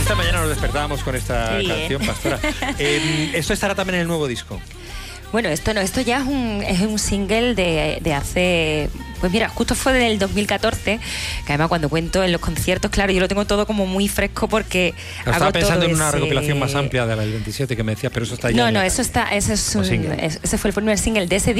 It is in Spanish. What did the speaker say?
Esta mañana nos despertábamos con esta canción, Pastora. ¿Esto estará también en el nuevo disco? Bueno, esto ya es un single de hace... Pues mira, justo fue del 2014, que además cuando cuento en los conciertos, claro, yo lo tengo todo como muy fresco porque estaba pensando en una recopilación más amplia de la del 27 que me decías, pero eso está ya... No, ese fue el primer single de ese